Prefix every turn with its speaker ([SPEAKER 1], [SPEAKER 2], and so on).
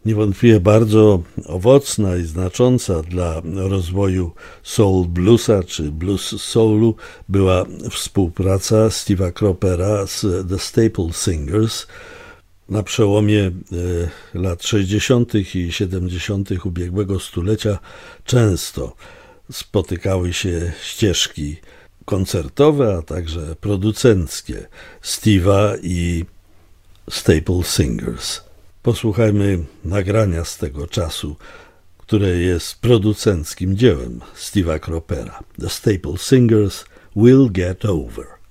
[SPEAKER 1] Niewątpliwie bardzo owocna i znacząca dla rozwoju soul bluesa czy blues soulu była współpraca Steve'a Cropera z The Staple Singers. Na przełomie lat 60. i 70. ubiegłego stulecia często spotykały się ścieżki koncertowe, a także producenckie Steve'a i Staple Singers. Posłuchajmy nagrania z tego czasu, które jest producenckim dziełem Steve'a Cropera. The Staple Singers, We'll Get Over.